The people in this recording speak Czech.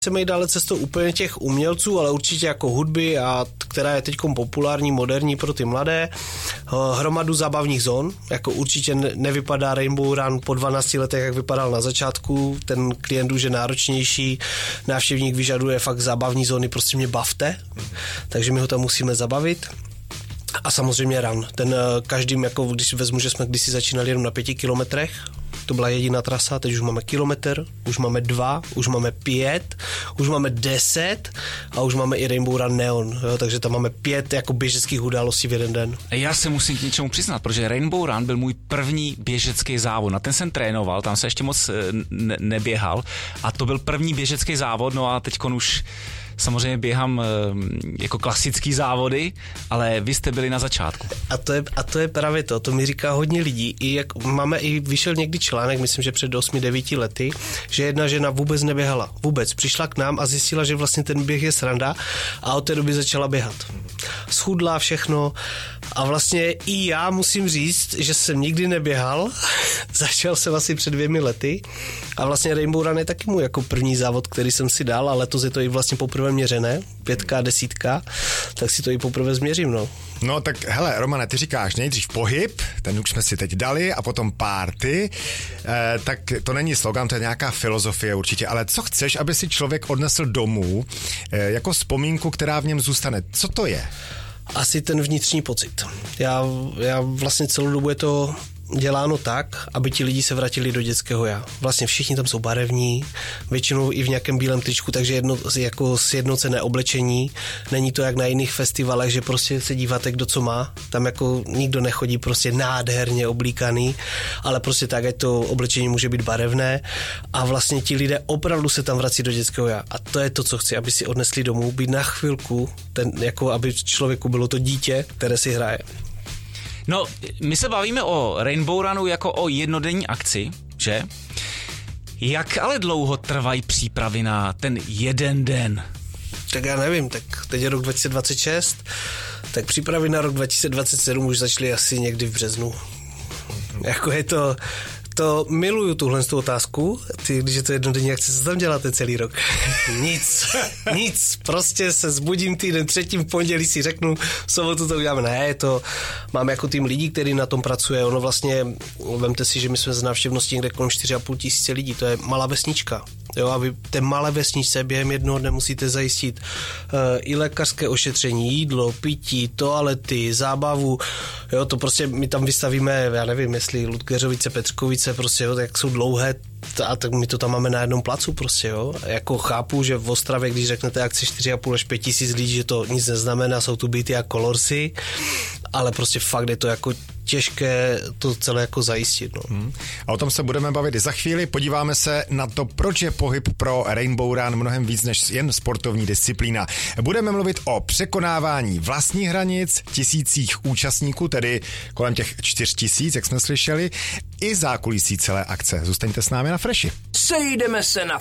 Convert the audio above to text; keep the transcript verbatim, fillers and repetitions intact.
Chceme jít dále cestou úplně těch umělců, ale určitě jako hudby, a která je teď populární, moderní pro ty mladé. Hromadu zábavních zón, jako určitě nevypadá Rainbow Run po dvanácti letech, jak vypadal na začátku. Ten klient už je náročnější, návštěvník vyžaduje fakt zábavní zóny, prostě mě bavte, takže my ho tam musíme zabavit. A samozřejmě run. Ten každým, jako když vezmu, že jsme kdysi začínali jenom na pěti kilometrech, to byla jediná trasa, teď už máme kilometr, už máme dva, už máme pět, už máme deset a už máme i Rainbow Run Neon, jo, takže tam máme pět jako běžeckých událostí v jeden den. Já se musím k něčemu přiznat, protože Rainbow Run byl můj první běžecký závod, na ten jsem trénoval, tam se ještě moc ne- neběhal a to byl první běžecký závod, no a teďkon už samozřejmě běhám jako klasický závody, ale vy jste byli na začátku. A to je, a to je právě to, to mi říká hodně lidí. I jak máme i vyšel někdy článek, myslím, že před osmi devíti lety, že jedna žena vůbec neběhala. Vůbec. Přišla k nám a zjistila, že vlastně ten běh je sranda a od té doby začala běhat. Schudla všechno a vlastně i já musím říct, že jsem nikdy neběhal. Začal jsem asi před dvěmi lety a vlastně Rainbow Run je taky můj jako první závod, který jsem si dal, a letos je to i vlastně poprvé měřené, pětka, desítka, tak si to i poprvé změřím, no. No tak hele, Romane, ty říkáš nejdřív pohyb, ten už jsme si teď dali, a potom party, eh, tak to není slogan, to je nějaká filozofie určitě, ale co chceš, aby si člověk odnesl domů eh, jako vzpomínku, která v něm zůstane? Co to je? Asi ten vnitřní pocit. Já, já vlastně celou dobu je to děláno tak, aby ti lidi se vrátili do dětského já. Vlastně všichni tam jsou barevní, většinou i v nějakém bílém tričku, takže jedno, jako sjednocené oblečení. Není to jak na jiných festivalech, že prostě se díváte, kdo co má. Tam jako nikdo nechodí prostě nádherně oblíkaný, ale prostě tak, ať to oblečení může být barevné a vlastně ti lidé opravdu se tam vrací do dětského já. A to je to, co chci, aby si odnesli domů, být na chvilku, ten, jako aby člověku bylo to dítě, které si hraje. No, my se bavíme o Rainbow Runu jako o jednodenní akci, že? Jak ale dlouho trvají přípravy na ten jeden den? Tak já nevím, tak teď je rok dva tisíce dvacet šest, tak přípravy na rok dva tisíce dvacet sedm už začaly asi někdy v březnu. Jako je to... To miluju tuhle tu otázku. Ty, když je to jednodenní akce, co tam děláte celý rok? Nic. Nic. Prostě se zbudím týden třetím, v pondělí si řeknu, v sobotu to uděláme. Ne, to máme jako tým lidí, který na tom pracuje. Ono vlastně, vemte si, že my jsme z návštěvnosti někde kolem čtyři a půl tisíce lidí. To je malá vesnička. Jo, a vy té malé vesničce během jednoho dne musíte zajistit uh, i lékařské ošetření, jídlo, pití, toalety, zábavu. Jo, to prostě my tam vystavíme, já nevím, jestli Ludgeřovice, Petřkovice, prostě, jo, jak jsou dlouhé, a tak my to tam máme na jednom placu prostě, jo. Jako chápu, že v Ostravě, když řeknete akci čtyři a půl až pět tisíc lidí, že to nic neznamená, jsou tu byty a kolorsy, ale prostě fakt je to jako těžké to celé jako zajistit. No. Hmm. A o tom se budeme bavit i za chvíli. Podíváme se na to, proč je pohyb pro Rainbow Run mnohem víc než jen sportovní disciplína. Budeme mluvit o překonávání vlastních hranic, tisících účastníků, tedy kolem těch čtyř tisíc, jak jsme slyšeli, i zákulisí celé akce. Zůstaňte s námi na Freši. Sejdeme se na